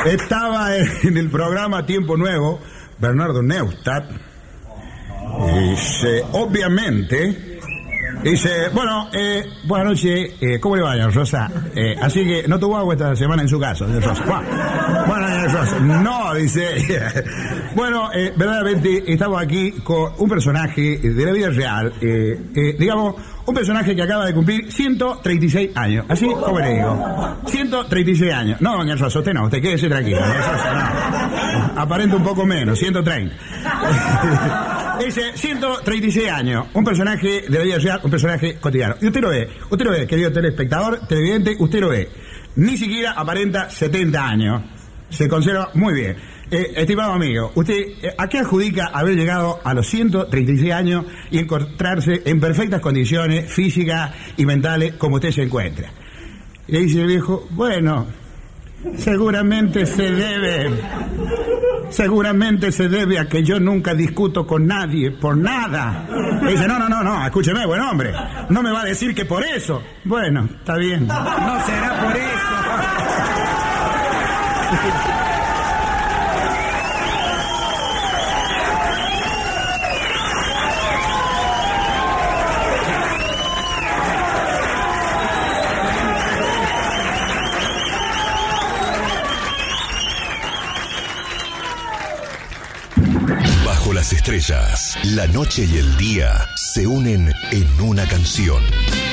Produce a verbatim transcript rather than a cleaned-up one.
Estaba en el programa Tiempo Nuevo, Bernardo Neustadt. Dice, obviamente, dice, bueno, eh, buenas noches, eh, ¿cómo le va, doña Rosa? Eh, así que no tuvo agua esta semana en su casa, doña Rosa. Bueno, bueno, doña Rosa, no, dice. Bueno, eh, verdaderamente estamos aquí con un personaje de la vida real, eh, eh, digamos, un personaje que acaba de cumplir ciento treinta y seis años, así como le digo, ciento treinta y seis años. No, doña Rosa, usted no, usted quédese tranquilo, doña Rosa, no. Aparenta un poco menos, ciento treinta. Dice, ciento treinta y seis años, un personaje de la vida real, un personaje cotidiano. Y usted lo ve, usted lo ve, querido telespectador, televidente, usted lo ve. Ni siquiera aparenta setenta años. Se conserva muy bien. Eh, estimado amigo, ¿usted eh, a qué adjudica haber llegado a los ciento treinta y seis años y encontrarse en perfectas condiciones físicas y mentales como usted se encuentra? Y le dice el viejo, bueno, seguramente se debe... Seguramente se debe a que yo nunca discuto con nadie por nada. Y dice, no, no, no, no, escúcheme, buen hombre. No me va a decir que por eso. Bueno, está bien. No será por eso. Las estrellas, la noche y el día se unen en una canción.